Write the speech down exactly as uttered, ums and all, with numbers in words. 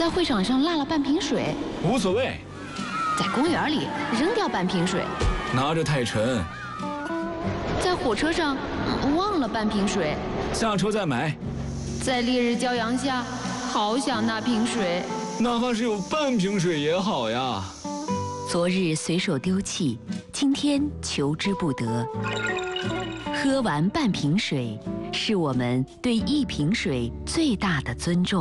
在会场上落了半瓶水， 无所谓。 在公园里扔掉半瓶水， 拿着太沉。 在火车上忘了半瓶水， 下车再买。 在烈日骄阳下，好想那瓶水， 哪怕是有半瓶水也好呀。 昨日随手丢弃，今天求之不得。喝完半瓶水，是我们对一瓶水最大的尊重。